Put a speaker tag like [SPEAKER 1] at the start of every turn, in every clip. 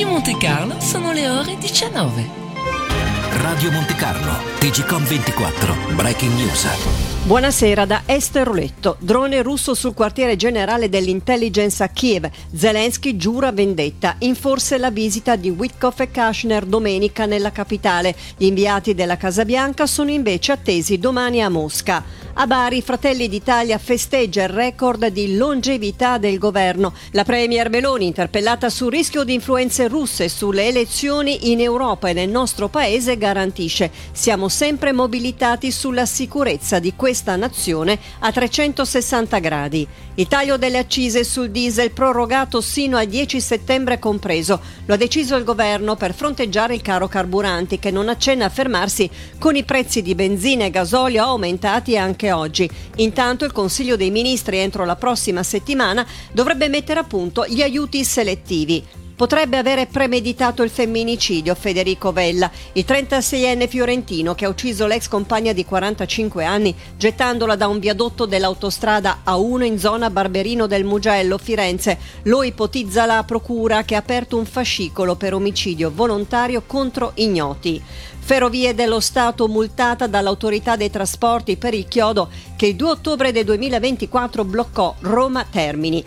[SPEAKER 1] Radio Monte Carlo sono le ore 19.
[SPEAKER 2] Radio Monte Carlo, TGcom 24, Breaking News.
[SPEAKER 3] Buonasera da Esther Roletto. Drone russo sul quartiere generale dell'intelligence a Kiev. Zelensky giura vendetta. In forse la visita di Witkoff e Kushner domenica nella capitale. Gli inviati della Casa Bianca sono invece attesi domani a Mosca. A Bari, Fratelli d'Italia festeggia il record di longevità del governo. La premier Meloni, interpellata sul rischio di influenze russe sulle elezioni in Europa e nel nostro paese, garantisce: siamo sempre mobilitati sulla sicurezza di questa nazione a 360 gradi. Il taglio delle accise sul diesel prorogato sino al 10 settembre compreso. Lo ha deciso il governo per fronteggiare il caro carburanti, che non accenna a fermarsi, con i prezzi di benzina e gasolio aumentati anche oggi. Intanto il Consiglio dei Ministri entro la prossima settimana dovrebbe mettere a punto gli aiuti selettivi. Potrebbe avere premeditato il femminicidio Federico Vella, il 36enne fiorentino che ha ucciso l'ex compagna di 45 anni gettandola da un viadotto dell'autostrada A1 in zona Barberino del Mugello, Firenze. Lo ipotizza la procura, che ha aperto un fascicolo per omicidio volontario contro ignoti. Ferrovie dello Stato multata dall'autorità dei trasporti per il chiodo che il 2 ottobre del 2024 bloccò Roma Termini.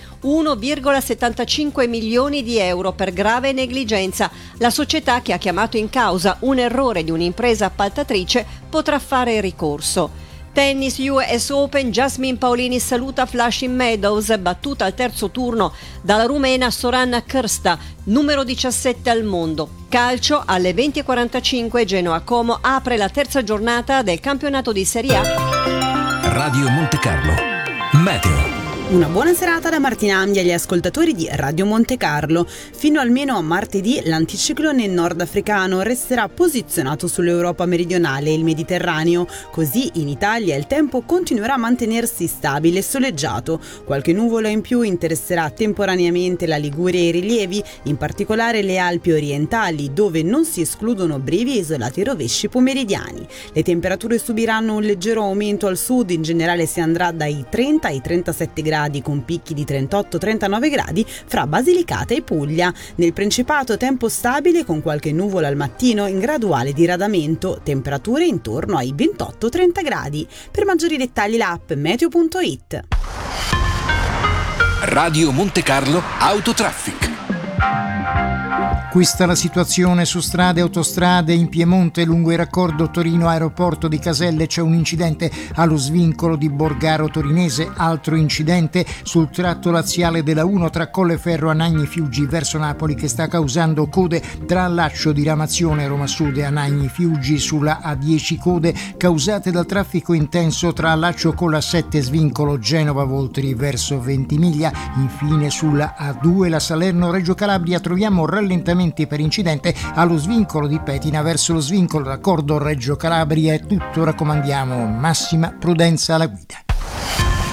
[SPEAKER 3] 1,75 milioni di euro per grave negligenza. La società, che ha chiamato in causa un errore di un'impresa appaltatrice, potrà fare ricorso. Tennis US Open, Jasmine Paolini saluta Flushing Meadows, battuta al terzo turno dalla rumena Sorana Krsta, numero 17 al mondo. Calcio, alle 20:45 Genoa Como apre la terza giornata del campionato di Serie A.
[SPEAKER 2] Radio Monte Carlo, meteo.
[SPEAKER 4] Una buona serata da Martina Ambi agli ascoltatori di Radio Monte Carlo. Fino almeno a martedì l'anticiclone nordafricano resterà posizionato sull'Europa meridionale e il Mediterraneo. Così in Italia il tempo continuerà a mantenersi stabile e soleggiato. Qualche nuvola in più interesserà temporaneamente la Liguria e i rilievi, in particolare le Alpi orientali, dove non si escludono brevi e isolati rovesci pomeridiani. Le temperature subiranno un leggero aumento al sud, in generale si andrà dai 30 ai 37 gradi con picchi di 38-39 gradi fra Basilicata e Puglia. Nel Principato tempo stabile con qualche nuvola al mattino in graduale diradamento, temperature intorno ai 28-30 gradi. Per maggiori dettagli l'app meteo.it.
[SPEAKER 2] Radio Monte Carlo Autotraffic.
[SPEAKER 5] Questa la situazione su strade e autostrade in Piemonte. Lungo il raccordo Torino-Aeroporto di Caselle c'è un incidente allo svincolo di Borgaro Torinese. Altro incidente sul tratto laziale della 1 tra Colleferro Anagni Fiuggi verso Napoli, che sta causando code tra Laccio Diramazione Roma Sud e Anagni Fiuggi sulla A10, code causate dal traffico intenso tra Laccio con la 7 svincolo Genova Voltri verso Ventimiglia. Infine sulla A2 la Salerno Reggio Calabria troviamo rallentamenti per incidente allo svincolo di Petina verso lo svincolo raccordo Reggio Calabria. È tutto, raccomandiamo massima prudenza alla guida.